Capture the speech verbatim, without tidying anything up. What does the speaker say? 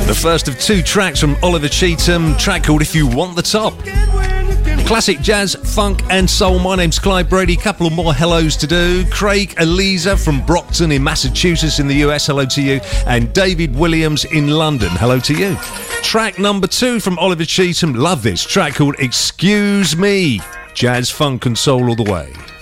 The first of two tracks from Oliver Cheetham, track called If You Want the Top. Classic jazz, funk and soul. My name's Clive Brady. Couple of more hellos to do. Craig Eliza from Brockton in Massachusetts in the U S, hello to you. And David Williams in London, hello to you. Track number two from Oliver Cheetham, love this track called Excuse Me. Jazz, funk and soul all the way.